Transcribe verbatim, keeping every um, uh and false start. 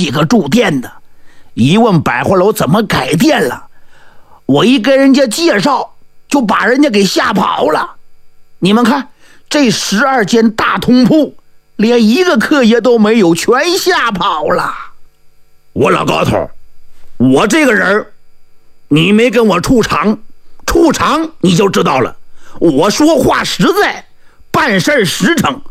几个住店的，一问百货楼怎么改店了，我一跟人家介绍，就把人家给吓跑了。你们看，这十二间大通铺，连一个客爷都没有，全吓跑了。我老高头，我这个人，你没跟我出场，出场你就知道了。我说话实在，办事实诚，